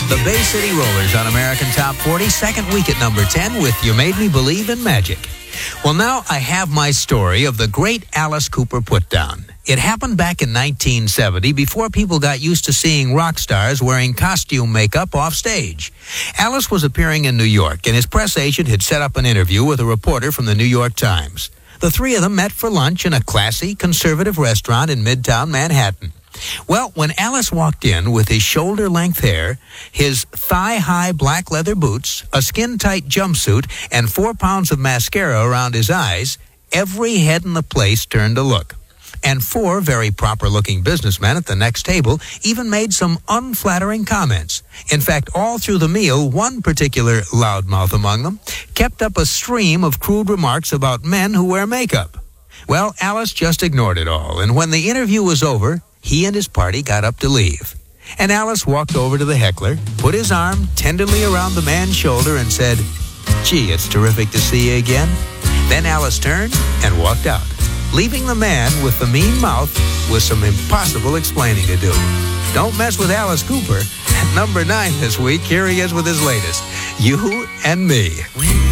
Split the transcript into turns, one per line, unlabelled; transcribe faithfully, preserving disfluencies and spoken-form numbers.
The Bay City Rollers on American Top forty, second week at number ten with You Made Me Believe in Magic. Well, now I have my story of the great Alice Cooper put-down. It happened back in nineteen seventy, before people got used to seeing rock stars wearing costume makeup off stage. Alice was appearing in New York, and his press agent had set up an interview with a reporter from the New York Times. The three of them met for lunch in a classy, conservative restaurant in Midtown Manhattan. Well, when Alice walked in with his shoulder-length hair, his thigh-high black leather boots, a skin-tight jumpsuit, and four pounds of mascara around his eyes, every head in the place turned to look. And four very proper-looking businessmen at the next table even made some unflattering comments. In fact, all through the meal, one particular loudmouth among them kept up a stream of crude remarks about men who wear makeup. Well, Alice just ignored it all, and when the interview was over, he and his party got up to leave. And Alice walked over to the heckler, put his arm tenderly around the man's shoulder, and said, "Gee, it's terrific to see you again." Then Alice turned and walked out, leaving the man with the mean mouth with some impossible explaining to do. Don't mess with Alice Cooper. At number nine this week, here he is with his latest, You and Me.